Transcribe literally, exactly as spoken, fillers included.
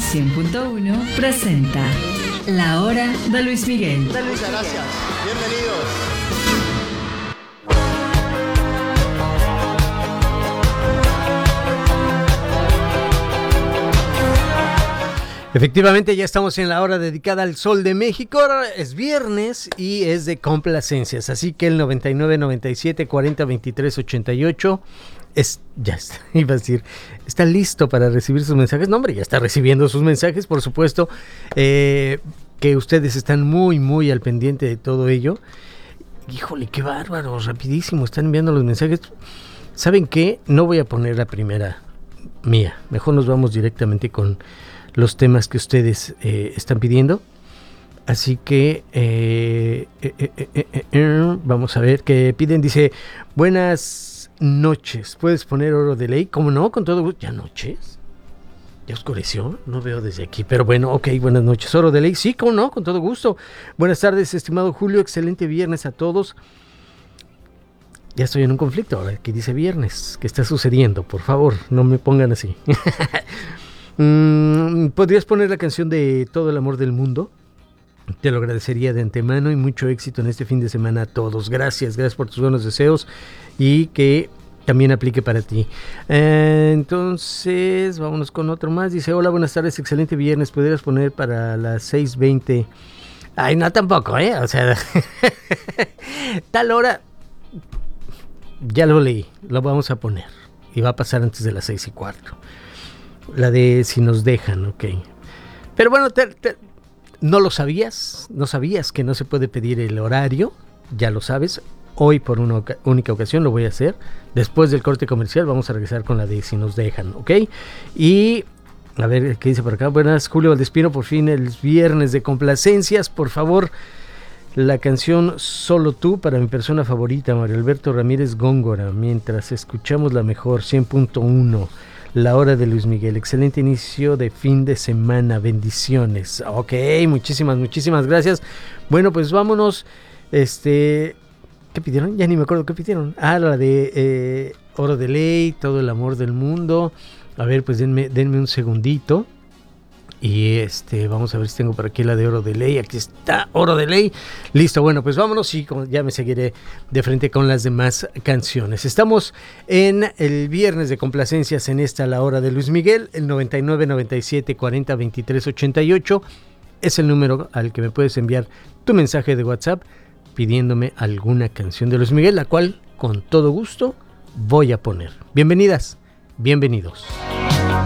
cien punto uno presenta La Hora de Luis Miguel. Muchas gracias. Bienvenidos. Efectivamente, ya estamos en la hora dedicada al Sol de México. Ahora es viernes y es de complacencias, así que el noventa y nueve, noventa y siete, cuarenta, veintitrés, ochenta y ocho es, ya está, iba a decir, está listo para recibir sus mensajes. No, hombre, ya está recibiendo sus mensajes, por supuesto, eh, que ustedes están muy, muy al pendiente de todo ello. Híjole, qué bárbaro, rapidísimo, están enviando los mensajes. ¿Saben qué? No voy a poner la primera mía, mejor nos vamos directamente con los temas que ustedes eh, están pidiendo. Así que eh, eh, eh, eh, eh, eh, vamos a ver qué piden. Dice, buenas noches, ¿puedes poner Oro de Ley? ¿Cómo no? Con todo gusto. ¿Ya noches? ¿Ya oscureció? No veo desde aquí, pero bueno, ok, buenas noches. Oro de Ley, sí, ¿cómo no? Con todo gusto. Buenas tardes, estimado Julio, excelente viernes a todos. Ya estoy en un conflicto ahora que dice viernes. ¿Qué está sucediendo? Por favor, no me pongan así. Mm, ¿podrías poner la canción de Todo el Amor del Mundo? Te lo agradecería de antemano y mucho éxito en este fin de semana a todos. Gracias, gracias por tus buenos deseos y que también aplique para ti. Eh, entonces, vámonos con otro más. Dice, hola, buenas tardes, excelente viernes. ¿Podrías poner para las seis veinte? Ay, no, tampoco, ¿eh? O sea, tal hora, ya lo leí, lo vamos a poner. Y va a pasar antes de las seis y cuarto. La de Si nos dejan, ok. Pero bueno, te, te, ¿no lo sabías? ¿No sabías que no se puede pedir el horario? Ya lo sabes. Hoy por una oca- única ocasión lo voy a hacer. Después del corte comercial vamos a regresar con la de Si nos dejan, ok. Y a ver, ¿qué dice por acá? Buenas, Julio Valdespino, por fin el viernes de complacencias. Por favor, la canción Solo Tú para mi persona favorita, Mario Alberto Ramírez Góngora. Mientras escuchamos la mejor, cien punto uno. La Hora de Luis Miguel, excelente inicio de fin de semana, bendiciones. Ok, muchísimas, muchísimas gracias. Bueno, pues vámonos. Este, ¿qué pidieron? Ya ni me acuerdo qué pidieron. Ah, la de eh, Oro de Ley, Todo el Amor del Mundo. A ver, pues denme, denme un segundito. Y este, vamos a ver si tengo por aquí la de Oro de Ley. Aquí está, Oro de Ley. Listo, bueno, pues vámonos y ya me seguiré de frente con las demás canciones. Estamos en el viernes de complacencias en esta La Hora de Luis Miguel. El noventa y nueve, noventa y siete, cuarenta, veintitrés, ochenta y ocho es el número al que me puedes enviar tu mensaje de WhatsApp pidiéndome alguna canción de Luis Miguel, la cual con todo gusto voy a poner. Bienvenidas, bienvenidos.